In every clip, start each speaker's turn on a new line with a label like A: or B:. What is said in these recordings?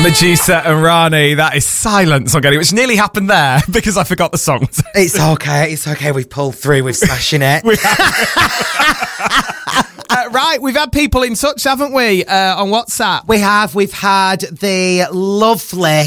A: Medusa and Rani, that is silence on getting, which nearly happened there because I forgot the songs.
B: It's okay. We've pulled through. We're smashing it.
A: Right, we've had people in touch, haven't we, on WhatsApp?
B: We have. We've had the lovely...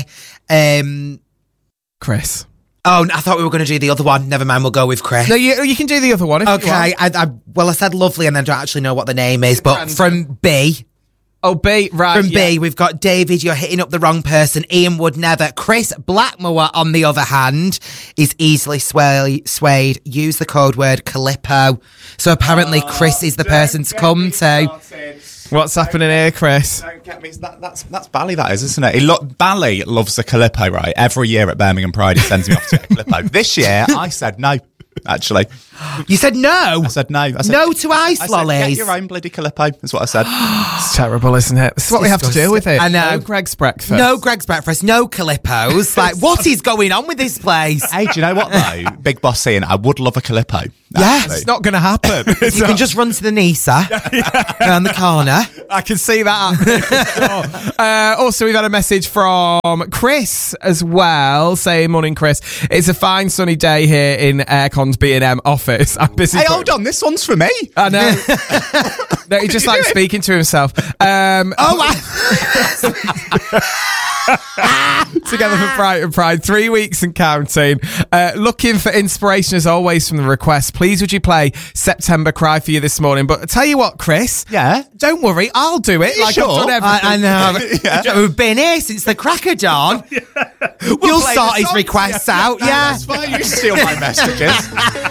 A: Chris.
B: Oh, I thought we were going to do the other one. Never mind, we'll go with Chris.
A: No, you can do the other one if you
B: Okay,
A: want.
B: I said lovely and I don't actually know what the name is, but from B...
A: Oh, B, right.
B: From B, we've got David, you're hitting up the wrong person. Ian would never. Chris Blackmore, on the other hand, is easily swayed. Use the code word Calippo. So apparently Chris is the person to come to.
A: What's happening here, Chris?
C: Don't get me. That's Bally, that is, isn't it? Bally loves the Calippo, right? Every year at Birmingham Pride, he sends me off to get a Calippo. This year, I said no. Actually,
B: you said no.
C: I said no. I said,
B: no to ice lollies.
C: Get your own bloody Calippo. That's what I said.
A: It's terrible, isn't it? This is what we have to deal with it.
B: I know.
A: No Greg's breakfast.
B: No Greg's breakfast. No Calippos. Like, what is going on with this place?
C: Hey, do you know what though? Big Boss Ian, I would love a Calippo.
B: Yes,
A: it's not going to happen.
B: You can just run to the Nisa around the corner.
A: I can see that. Also, we've had a message from Chris as well, saying, "Morning, Chris. It's a fine sunny day here in Aircon's B&M office. I'm busy."
C: Hey, hold on. This one's for me.
A: I know. No, he just likes speaking to himself. Together for Brighton Pride, 3 weeks and counting. Looking for inspiration as always from the request. Please would you play September Cry for you this morning? But I tell you what, Chris.
C: Yeah.
A: Don't worry, I'll do it.
C: Like sure?
A: I've done everything.
B: I know. Yeah. We've been here since the crack of dawn. You'll sort his requests out. Yeah.
C: That's fine. You steal my messages.